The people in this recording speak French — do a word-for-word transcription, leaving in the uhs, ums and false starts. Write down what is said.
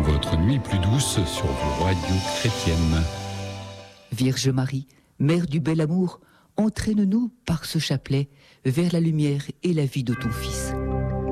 votre nuit plus douce sur vos radios chrétiennes. Vierge Marie, Mère du bel amour, entraîne-nous par ce chapelet vers la lumière et la vie de ton Fils.